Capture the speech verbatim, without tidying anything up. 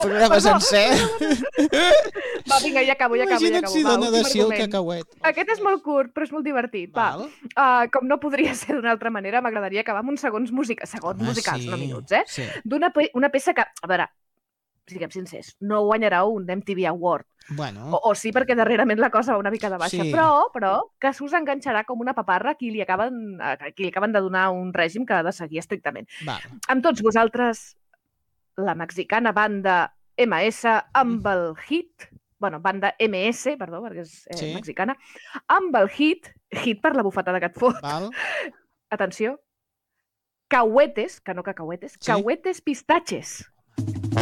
programa sencer. Va, vinga, ja acabo, ja acabo. Imagina't ja acabo. si Va, dona últim de si el argument. cacauet. Aquest és molt curt, però és molt divertit. Va. Val. Uh, com no podria ser d'una altra manera, m'agradaria acabar amb uns segons, musica... segons Home, musicals, sí, no minuts, eh? sí. D'una pe una peça que, a veure, siguem sincers, no guanyarà un M T V Award. Bueno. O, o sí, perquè darrerament la cosa va una mica de baixa. Sí. Però, però, que s'us enganxarà com una paparra a qui li acaben, a qui li acaben de donar un règim que ha de seguir estrictament. Val. Amb tots vosaltres, la mexicana banda M S amb el hit, bueno, banda M S, perdó, perquè és eh, Sí. mexicana, amb el hit, hit per la bufetada que et fot. Val. Atenció, cahuetes, que no cacahuetes, Sí. cahuetes pistatxes.